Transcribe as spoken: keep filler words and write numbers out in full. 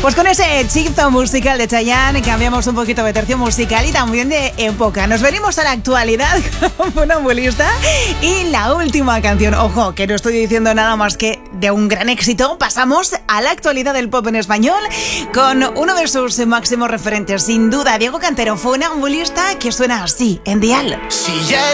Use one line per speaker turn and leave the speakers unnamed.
Pues con ese hechizo musical de Chayanne cambiamos un poquito de tercio musical y también de época. Nos venimos a la actualidad con Funambulista y la última canción. Ojo, que no estoy diciendo nada más que de un gran éxito. Pasamos a la actualidad del pop en español con uno de sus máximos referentes, sin duda, Diego Cantero, Funambulista, que suena así en Dial.
Si ya